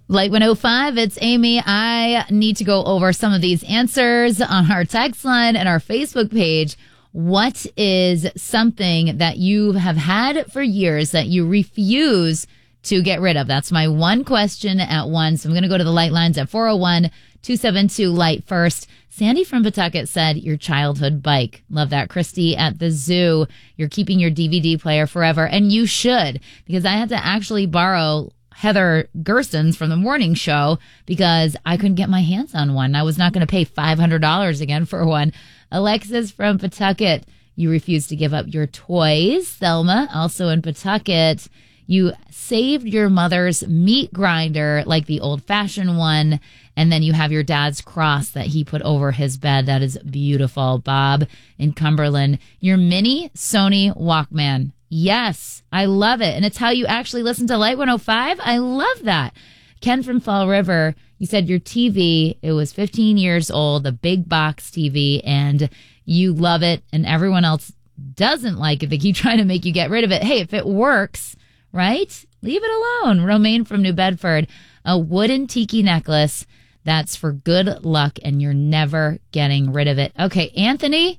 Light 105, it's Amy. I need to go over some of these answers on our text line and our Facebook page. What is something that you have had for years that you refuse to get rid of? That's my one question at 1. So I'm going to go to the light lines at 401-272-LIGHT first. Sandy from Pawtucket said your childhood bike. Love that. Christy at the zoo. You're keeping your DVD player forever. And you should, because I had to actually borrow Heather Gerson's from the morning show because I couldn't get my hands on one. I was not going to pay $500 again for one. Alexis from Pawtucket, you refuse to give up your toys. Thelma, also in Pawtucket, you saved your mother's meat grinder, like the old-fashioned one, and then you have your dad's cross that he put over his bed. That is beautiful. Bob in Cumberland, your mini Sony Walkman. Yes, I love it. And it's how you actually listen to Light 105. I love that. Ken from Fall River, you said your TV, it was 15 years old, a big box TV, and you love it, and everyone else doesn't like it. They keep trying to make you get rid of it. Hey, if it works, right? Leave it alone. Romaine from New Bedford, a wooden tiki necklace that's for good luck, and you're never getting rid of it. Okay, Anthony,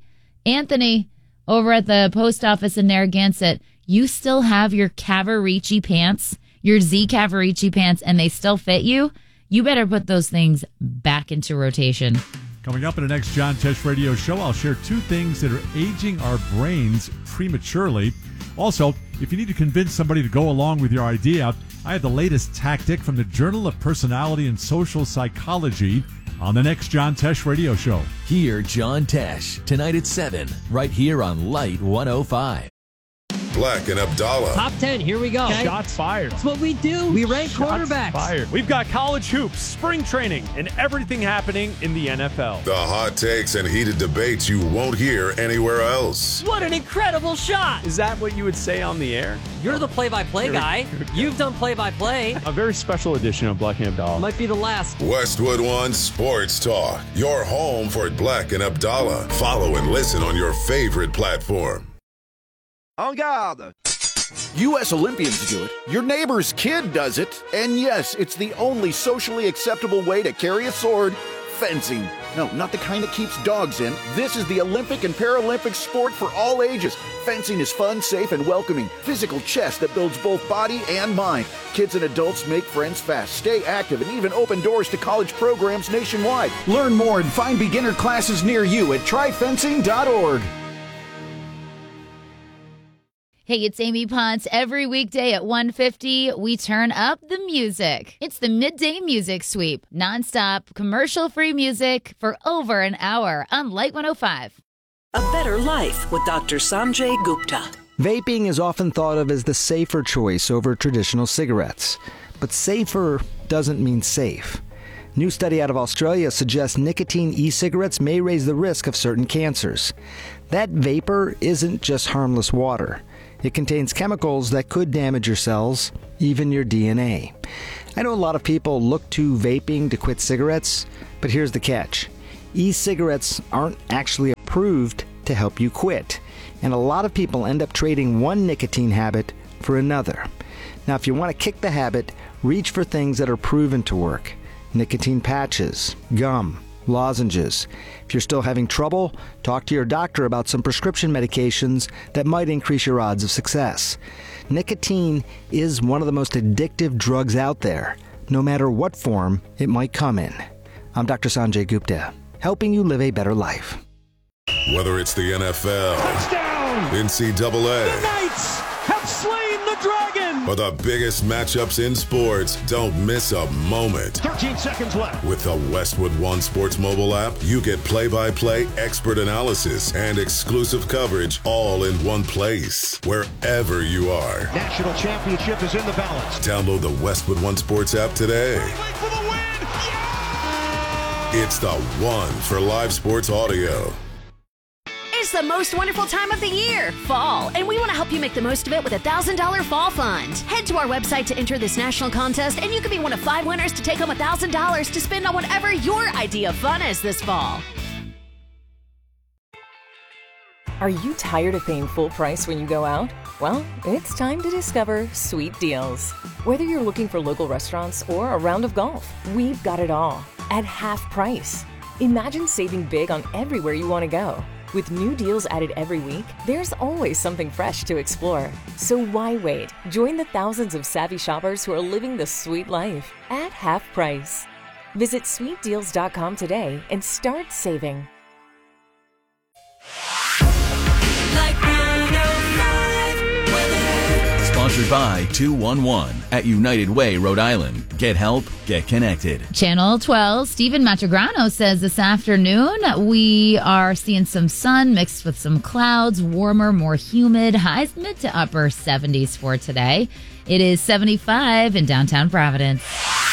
over at the post office in Narragansett, you still have your Cavaricci pants, your Z Cavaricci pants, and they still fit you? You better put those things back into rotation. Coming up in the next John Tesh Radio Show, I'll share 2 things that are aging our brains prematurely. Also, if you need to convince somebody to go along with your idea, I have the latest tactic from the Journal of Personality and Social Psychology on the next John Tesh Radio Show. Hear John Tesh tonight at 7, right here on Light 105. Black and Abdallah. Top 10, here we go. Shots fired. That's what we do. We rank quarterbacks. Fired. We've got college hoops, spring training, and everything happening in the NFL. The hot takes and heated debates you won't hear anywhere else. What an incredible shot. Is that what you would say on the air? You're the play-by-play guy. You've done play-by-play. A very special edition of Black and Abdallah. Might be the last. Westwood One Sports Talk. Your home for Black and Abdallah. Follow and listen on your favorite platform. En garde! U.S. Olympians do it, your neighbor's kid does it, and yes, it's the only socially acceptable way to carry a sword, fencing. No, not the kind that keeps dogs in. This is the Olympic and Paralympic sport for all ages. Fencing is fun, safe, and welcoming. Physical chess that builds both body and mind. Kids and adults make friends fast, stay active, and even open doors to college programs nationwide. Learn more and find beginner classes near you at tryfencing.org. Hey, it's Amy Ponce. Every weekday at 1:50, we turn up the music. It's the Midday Music Sweep. Nonstop, commercial-free music for over an hour on Light 105. A better life with Dr. Sanjay Gupta. Vaping is often thought of as the safer choice over traditional cigarettes. But safer doesn't mean safe. New study out of Australia suggests nicotine e-cigarettes may raise the risk of certain cancers. That vapor isn't just harmless water. It contains chemicals that could damage your cells, even your DNA. I know a lot of people look to vaping to quit cigarettes, but here's the catch. E-cigarettes aren't actually approved to help you quit, and a lot of people end up trading one nicotine habit for another. Now, if you want to kick the habit, reach for things that are proven to work. Nicotine patches, gum, lozenges. If you're still having trouble, talk to your doctor about some prescription medications that might increase your odds of success. Nicotine is one of the most addictive drugs out there, no matter what form it might come in. I'm Dr. Sanjay Gupta, helping you live a better life. Whether it's the NFL, Touchdown! NCAA, The Knights have slain the dragon! or the biggest matchups in sports, don't miss a moment. 13 seconds left. With the Westwood One Sports mobile app, you get play-by-play expert analysis and exclusive coverage all in one place, wherever you are. National championship is in the balance. Download the Westwood One Sports app today. For the win! It's the one for live sports audio. It's the most wonderful time of the year, fall, and we want to help you make the most of it with a $1,000 fall fund. Head to our website to enter this national contest, and you could be one of 5 winners to take home $1,000 to spend on whatever your idea of fun is this fall. Are you tired of paying full price when you go out? Well, it's time to discover Sweet Deals. Whether you're looking for local restaurants or a round of golf, we've got it all at half price. Imagine saving big on everywhere you want to go. With new deals added every week, there's always something fresh to explore. So why wait? Join the thousands of savvy shoppers who are living the sweet life at half price. Visit sweetdeals.com today and start saving. Sponsored by 211 at United Way, Rhode Island. Get help, get connected. Channel 12, Stephen Matragrano says this afternoon we are seeing some sun mixed with some clouds, warmer, more humid, highs mid to upper 70s for today. It is 75 in downtown Providence.